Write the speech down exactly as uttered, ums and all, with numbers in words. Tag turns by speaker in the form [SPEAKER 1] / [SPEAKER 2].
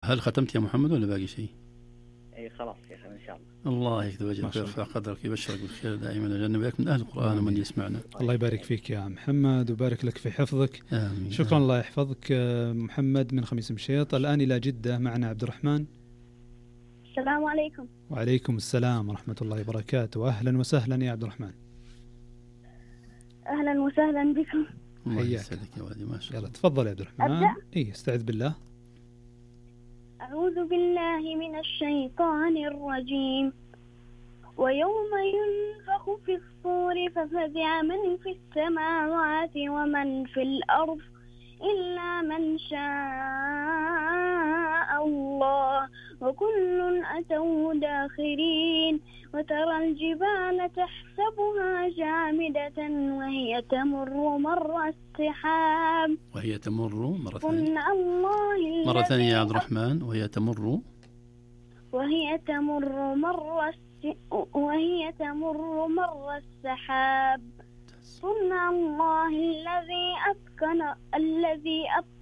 [SPEAKER 1] هل ختمت يا محمد ولا باقي شيء؟
[SPEAKER 2] اي خلاص يا اخي ان شاء الله.
[SPEAKER 1] الله يكتب اجرك ويرفع قدرك ويبشرك بالخير دائما ويجعلنا وياك من اهل القران ومن يسمعنا.
[SPEAKER 3] الله يبارك فيك يا محمد ويبارك لك في حفظك.
[SPEAKER 1] آمين.
[SPEAKER 3] شكرا.
[SPEAKER 1] آمين.
[SPEAKER 3] الله يحفظك محمد من خميس مشيط. الآن إلى جدة معنا عبد الرحمن.
[SPEAKER 4] السلام عليكم.
[SPEAKER 3] وعليكم السلام ورحمة الله وبركاته. أهلا وسهلا يا عبد الرحمن.
[SPEAKER 4] أهلا وسهلا بكم.
[SPEAKER 1] الله يسعدك يا ولدي. ما شاء الله.
[SPEAKER 3] يلا تفضل يا عبد الرحمن.
[SPEAKER 4] أبدأ؟
[SPEAKER 3] إيه استعذ بالله.
[SPEAKER 4] أعوذ بالله من الشيطان الرجيم. ويوم ينفخ في الصور ففزع من في السماوات ومن في الأرض إلا من شاء الله وكل أتوه داخرين. وترى الجبال تحسبها جامدة وهي تمر مر السحاب
[SPEAKER 1] وهي تمر مرة ثانية.
[SPEAKER 4] صنع الله
[SPEAKER 1] مرة ثانية يا عبد
[SPEAKER 4] الذي
[SPEAKER 1] الرحمن. وهي تمر
[SPEAKER 4] وهي تمر مر الس... وهي تمر مر السحاب صنع الله الذي أتقن الذي أتقن